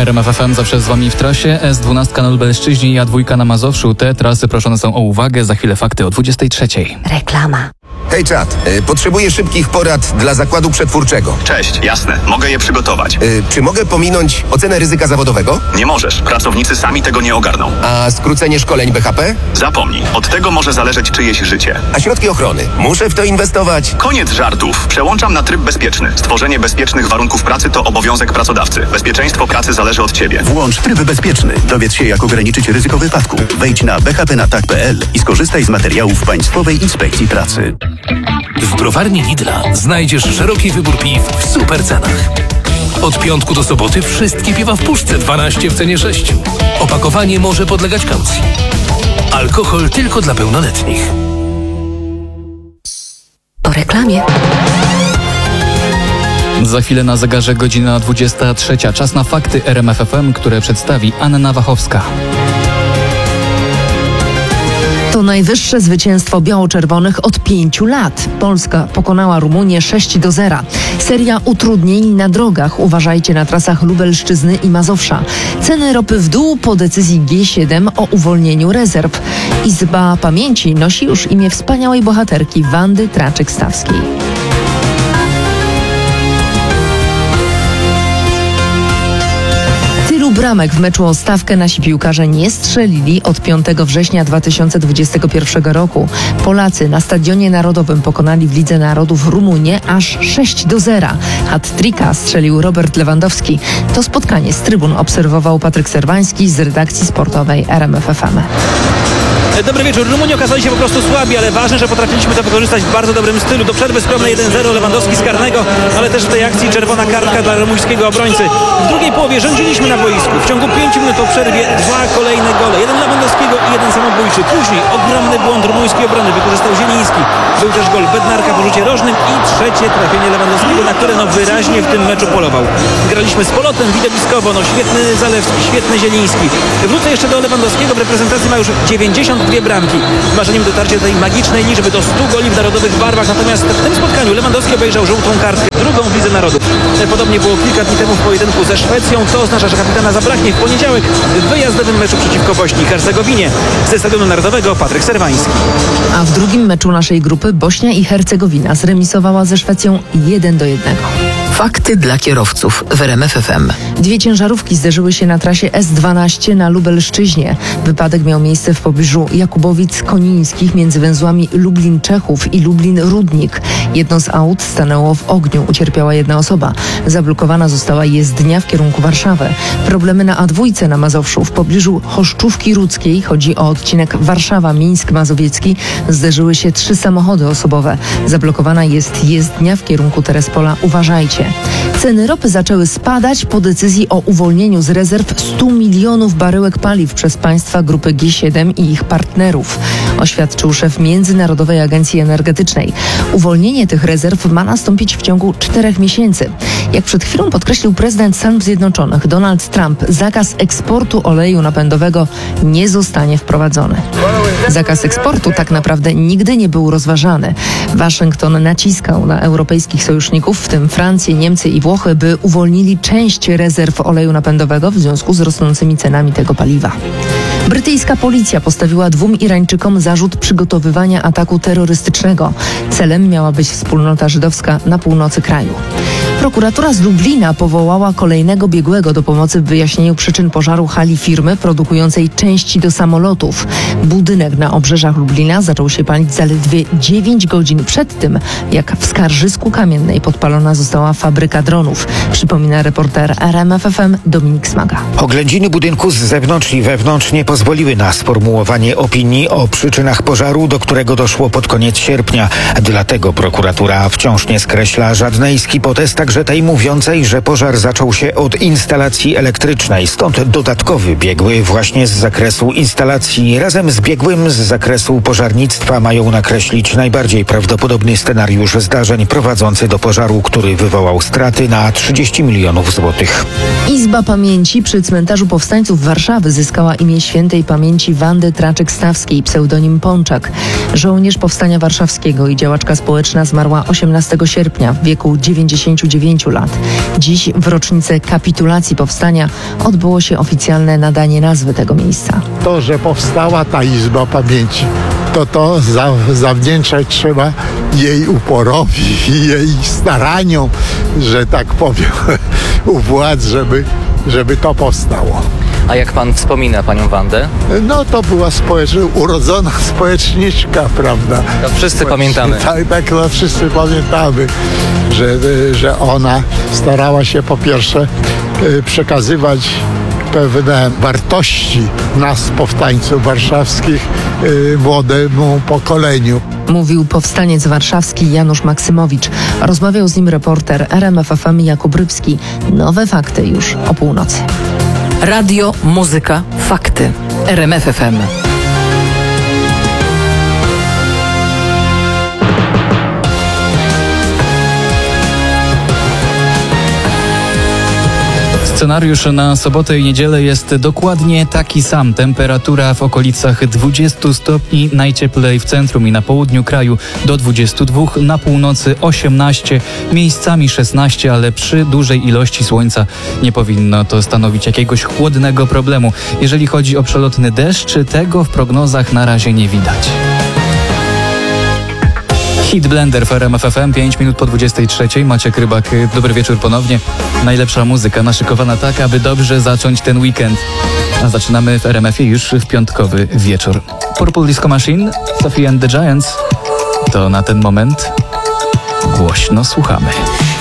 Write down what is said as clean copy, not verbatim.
RMF FM zawsze z wami w trasie. S12 na Lubelszczyźnie i A2 na Mazowszu. Te trasy proszone są o uwagę. Za chwilę fakty o 23:00. Reklama. Hej czat, potrzebuję szybkich porad dla zakładu przetwórczego. Cześć, jasne, mogę je przygotować. Czy mogę pominąć ocenę ryzyka zawodowego? Nie możesz, pracownicy sami tego nie ogarną. A skrócenie szkoleń BHP? Zapomnij, od tego może zależeć czyjeś życie. A środki ochrony? Muszę w to inwestować? Koniec żartów. Przełączam na tryb bezpieczny. Stworzenie bezpiecznych warunków pracy to obowiązek pracodawcy. Bezpieczeństwo pracy zależy od ciebie. Włącz tryb bezpieczny. Dowiedz się, jak ograniczyć ryzyko wypadku. Wejdź na bhpnatak.pl i skorzystaj z materiałów Państwowej Inspekcji Pracy. W browarni Lidla znajdziesz szeroki wybór piw w super cenach. Od piątku do soboty wszystkie piwa w puszce 12 w cenie 6. Opakowanie może podlegać kaucji. Alkohol tylko dla pełnoletnich. Po reklamie. Za chwilę na zegarze godzina 23:00. Czas na fakty RMF FM, które przedstawi Anna Wachowska. To najwyższe zwycięstwo biało-czerwonych od 5 lat. Polska pokonała Rumunię 6-0. Seria utrudnień na drogach. Uważajcie na trasach Lubelszczyzny i Mazowsza. Ceny ropy w dół po decyzji G7 o uwolnieniu rezerw. Izba Pamięci nosi już imię wspaniałej bohaterki Wandy Traczyk-Stawskiej. Bramek w meczu o stawkę nasi piłkarze nie strzelili od 5 września 2021 roku. Polacy na Stadionie Narodowym pokonali w Lidze Narodów Rumunię aż 6-0. Hat-tricka strzelił Robert Lewandowski. To spotkanie z trybun obserwował Patryk Serwański z redakcji sportowej RMF FM. Dobry wieczór. Rumuni okazali się po prostu słabi, ale ważne, że potrafiliśmy to wykorzystać w bardzo dobrym stylu. Do przerwy skromne 1-0, Lewandowski z karnego, ale też w tej akcji czerwona kartka dla rumuńskiego obrońcy. W drugiej połowie rządziliśmy na boisku. W ciągu 5 minut po przerwie 2 kolejne gole. Jeden Lewandowskiego i jeden samobójczy. Później ogromny błąd rumuńskiej obrony wykorzystał Zieliński. Był też gol Bednarka po rzucie rożnym i trzecie trafienie Lewandowskiego, na które wyraźnie w tym meczu polował. Graliśmy z polotem, widowiskowo, świetny Zalewski, świetny Zieliński. Wrócę jeszcze do Lewandowskiego. W reprezentacji ma już 92 bramki. Marzeniem dotarcie do tej magicznej liczby do 100 goli w narodowych barwach. Natomiast w tym spotkaniu Lewandowski obejrzał żółtą kartkę, drugą w Lidze Narodów. Podobnie było kilka dni temu w pojedynku ze Szwecją. To oznacza, że kapitana zabraknie w poniedziałek w wyjazdowym meczu przeciwko Bośni i Hercegowinie. Ze Stadionu Narodowego Patryk Serwański. A w drugim meczu naszej grupy Bośnia i Hercegowina zremisowała ze Szwecją 1-1. Fakty dla kierowców w RMF FM. 2 ciężarówki zderzyły się na trasie S12 na Lubelszczyźnie. Wypadek miał miejsce w pobliżu Jakubowic-Konińskich między węzłami Lublin-Czechów i Lublin-Rudnik. Jedno z aut stanęło w ogniu. Ucierpiała jedna osoba. Zablokowana została jezdnia w kierunku Warszawy. Problemy na A2 na Mazowszu w pobliżu Choszczówki Rudzkiej, chodzi o odcinek Warszawa-Mińsk Mazowiecki, zderzyły się 3 samochody osobowe. Zablokowana jest jezdnia w kierunku Terespola. Uważajcie. Ceny ropy zaczęły spadać po decyzji o uwolnieniu z rezerw 100 milionów baryłek paliw przez państwa grupy G7 i ich partnerów, oświadczył szef Międzynarodowej Agencji Energetycznej. Uwolnienie tych rezerw ma nastąpić w ciągu 4 miesięcy. Jak przed chwilą podkreślił prezydent Stanów Zjednoczonych Donald Trump, zakaz eksportu oleju napędowego nie zostanie wprowadzony. Zakaz eksportu tak naprawdę nigdy nie był rozważany. Waszyngton naciskał na europejskich sojuszników, w tym Francję, Niemcy i Włochy, by uwolnili część rezerw oleju napędowego w związku z rosnącymi cenami tego paliwa. Brytyjska policja postawiła 2 Irańczykom zarzut przygotowywania ataku terrorystycznego. Celem miała być wspólnota żydowska na północy kraju. Prokuratura z Lublina powołała kolejnego biegłego do pomocy w wyjaśnieniu przyczyn pożaru hali firmy produkującej części do samolotów. Budynek na obrzeżach Lublina zaczął się palić zaledwie 9 godzin przed tym, jak w Skarżysku Kamiennej podpalona została fabryka dronów. Przypomina reporter RMF FM Dominik Smaga. Oględziny budynku z zewnątrz i wewnątrz nie pozwoliły na sformułowanie opinii o przyczynach pożaru, do którego doszło pod koniec sierpnia. Dlatego prokuratura wciąż nie skreśla żadnej z hipotez, także tej mówiącej, że pożar zaczął się od instalacji elektrycznej. Stąd dodatkowy biegły właśnie z zakresu instalacji razem z biegłym z zakresu pożarnictwa mają nakreślić najbardziej prawdopodobny scenariusz zdarzeń prowadzący do pożaru, który wywołał straty na 30 milionów złotych. Izba Pamięci przy Cmentarzu Powstańców Warszawy zyskała imię świętej pamięci Wandy Traczyk-Stawskiej, pseudonim Pączak. Żołnierz Powstania Warszawskiego i działaczka społeczna zmarła 18 sierpnia w wieku 99 9 lat. Dziś w rocznicę kapitulacji powstania odbyło się oficjalne nadanie nazwy tego miejsca. To, że powstała ta Izba Pamięci, to zawdzięczać trzeba jej uporowi i jej staraniom, że tak powiem, u władz, żeby to powstało. A jak pan wspomina panią Wandę? No to była urodzona społeczniczka, prawda? To wszyscy pamiętamy. Tak, no wszyscy pamiętamy, że ona starała się po pierwsze przekazywać pewne wartości nas, powstańców warszawskich, młodemu pokoleniu. Mówił powstaniec warszawski Janusz Maksymowicz. Rozmawiał z nim reporter RMF FM Jakub Rybski. Nowe fakty już o północy. Radio, muzyka, fakty. RMF FM. Scenariusz na sobotę i niedzielę jest dokładnie taki sam. Temperatura w okolicach 20 stopni, najcieplej w centrum i na południu kraju do 22, na północy 18, miejscami 16, ale przy dużej ilości słońca nie powinno to stanowić jakiegoś chłodnego problemu. Jeżeli chodzi o przelotny deszcz, tego w prognozach na razie nie widać. Hit Blender w RMF FM, 5 minut po 23. Maciek Rybak, dobry wieczór ponownie. Najlepsza muzyka naszykowana tak, aby dobrze zacząć ten weekend. A zaczynamy w RMF-ie już w piątkowy wieczór. Purple Disco Machine, Sophie and the Giants. To na ten moment głośno słuchamy.